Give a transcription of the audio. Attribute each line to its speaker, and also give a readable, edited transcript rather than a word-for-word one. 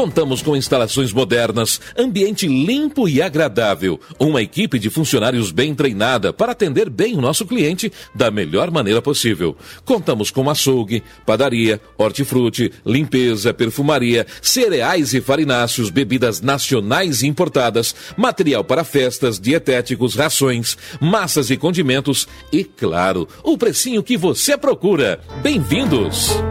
Speaker 1: Contamos com instalações modernas, ambiente limpo e agradável, uma equipe de funcionários bem treinada para atender bem o nosso cliente da melhor maneira possível. Contamos com açougue, padaria, hortifruti, limpeza, perfumaria, cereais e farináceos, bebidas nacionais e importadas, material para festas, dietéticos, rações, massas e condimentos e, claro, o precinho que você procura. Bem-vindos!